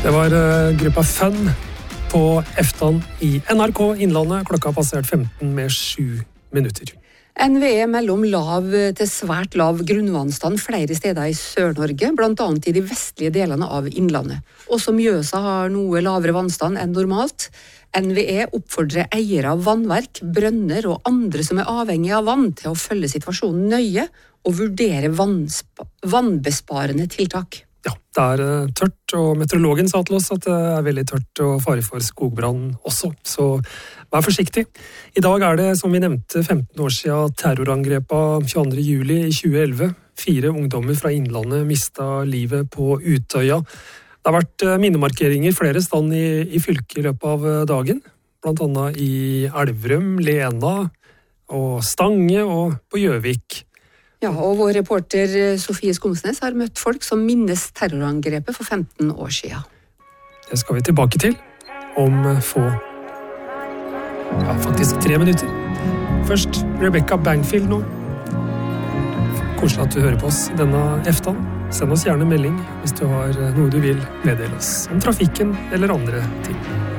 Det var gruppa Fun på Eftan i NRK Innlandet. Klokka har passert 15 med 7 minutter. NVE mellom lav til svært lav grunnvannstand flere steder i Sør-Norge, blant annet i de vestlige delene av Innlandet. Også Mjøsa har noe lavere vannstand enn normalt. NVE oppfordrer eiere av vannverk, brønner og andre som er avhengige av vann til å følge situasjonen nøye og vurdere vannbesparende tiltak. Ja, det er tørt, og meteorologen sa til oss at det er veldig tørt og fare for skogbrann også, så vær forsiktig. I dag er det, som vi nevnte, 15 år siden terrorangrepet 22. juli i 2011. 4 ungdommer fra Innlandet mistet livet på Utøya. Det har vært minnemarkeringer flere steder i fylket i løpet av dagen, blant annet i Elverum, Lena og Stange og på Gjøvik. Ja, og vår reporter Sofie Skomsnes har møtt folk som minnes terrorangrepet for 15 år siden. Det skal vi tilbake til om faktisk 3 minutter. Først Rebecca Bangfield nå. Koselig at du hører på oss denne eftan. Send oss gjerne melding hvis du har noe du vil meddele oss om trafikken eller andre ting.